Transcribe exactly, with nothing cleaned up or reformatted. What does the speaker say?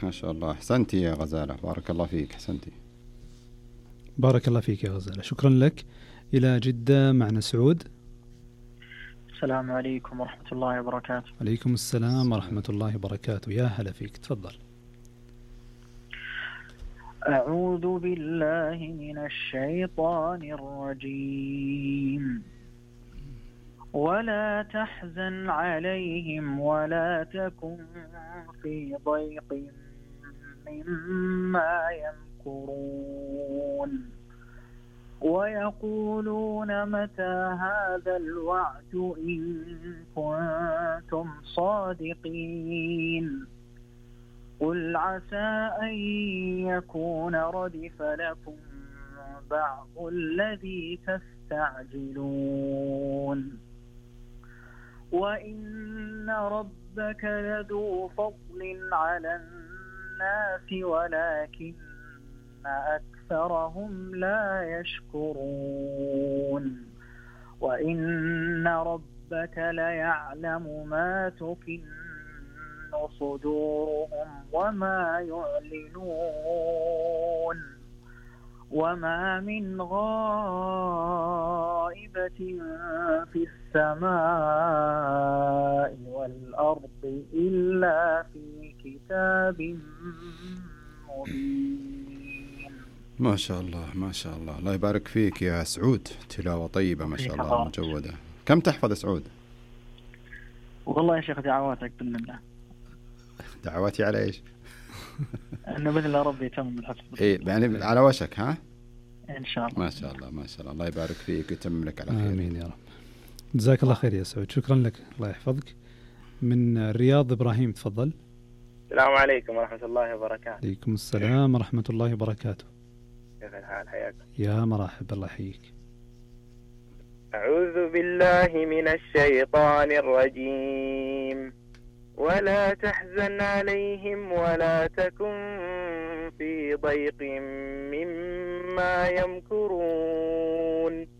ما شاء الله، أحسنتي يا غزالة، بارك الله فيك، أحسنتي. بارك الله فيك يا غزالة، شكرا لك. إلى جدة معنا سعود. السلام عليكم ورحمة الله وبركاته. عليكم السلام ورحمة الله وبركاته، يا هلا فيك، تفضل. أعوذ بالله من الشيطان الرجيم. ولا تحزن عليهم ولا تكن في ضيق مما يمكرون ويقولون متى هذا الوعد إن كنتم صادقين قل عسى أن يكون ردف لكم بعض الذي تستعجلون وإن ربك لذو فضل على الناس ولكن أكثرهم لا يشكرون وإن ربك ليعلم ما تكن صدورهم وما يعلنون وما من غائبة في السماء والأرض إلا في كتاب مبين. ما شاء الله ما شاء الله، الله يبارك فيك يا سعود، تلاوة طيبة ما شاء الله مجودة. كم تحفظ سعود؟ والله يا شيخ دعواتك بالله. دعواتي على ايش؟ انه باذن الله ربي يتم الحفظ. ايه يعني على وشك ها؟ ان شاء الله. ما شاء الله ما شاء الله، الله يبارك فيك ويتمم لك على خير. امين يا رب. جزاك الله خير يا سعود، شكرا لك، الله يحفظك. من الرياض ابراهيم، تفضل. السلام عليكم ورحمة الله وبركاته. عليكم السلام ورحمة الله وبركاته. كيف الحال؟ حياكم. يا مرحبا، الله يحييك. أعوذ بالله من الشيطان الرجيم. ولا تحزن عليهم ولا تكن في ضيق مما يمكرون